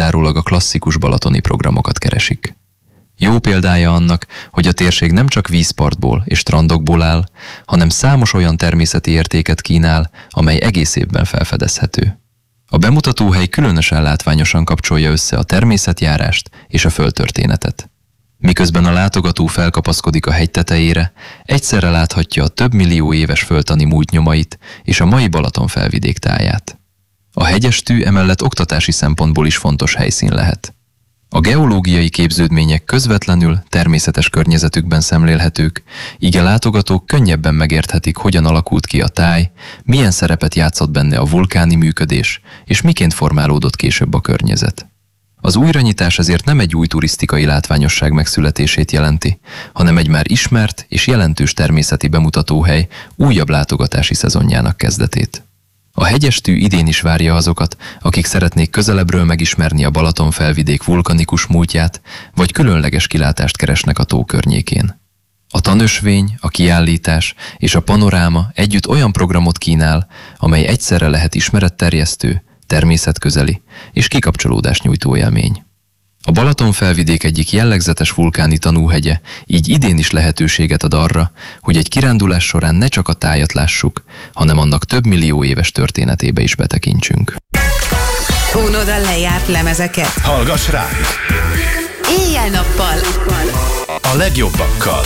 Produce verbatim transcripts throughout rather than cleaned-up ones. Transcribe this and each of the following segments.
kizárólag a klasszikus balatoni programokat keresik. Jó példája annak, hogy a térség nem csak vízpartból és strandokból áll, hanem számos olyan természeti értéket kínál, amely egész évben felfedezhető. A bemutatóhely különösen látványosan kapcsolja össze a természetjárást és a földtörténetet. Miközben a látogató felkapaszkodik a hegy tetejére, egyszerre láthatja a több millió éves földtani múlt nyomait és a mai Balaton felvidék táját. A hegyestű emellett oktatási szempontból is fontos helyszín lehet. A geológiai képződmények közvetlenül természetes környezetükben szemlélhetők, így a látogatók könnyebben megérthetik, hogyan alakult ki a táj, milyen szerepet játszott benne a vulkáni működés, és miként formálódott később a környezet. Az újranyitás ezért nem egy új turisztikai látványosság megszületését jelenti, hanem egy már ismert és jelentős természeti bemutatóhely újabb látogatási szezonjának kezdetét. A hegyestű idén is várja azokat, akik szeretnék közelebbről megismerni a Balaton felvidék vulkanikus múltját, vagy különleges kilátást keresnek a tó környékén. A tanösvény, a kiállítás és a panoráma együtt olyan programot kínál, amely egyszerre lehet ismeretterjesztő, természetközeli és kikapcsolódás nyújtó élmény. A Balaton felvidék egyik jellegzetes vulkáni tanúhegye így idén is lehetőséget ad arra, hogy egy kirándulás során ne csak a tájat lássuk, hanem annak több millió éves történetébe is betekintsünk. Unod a lejárt lemezeket? Hallgass ránk! Éjjel-nappal! A legjobbakkal!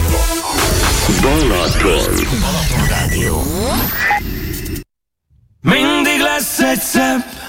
Balaton! Balaton Rádió. Mindig lesz egy szebb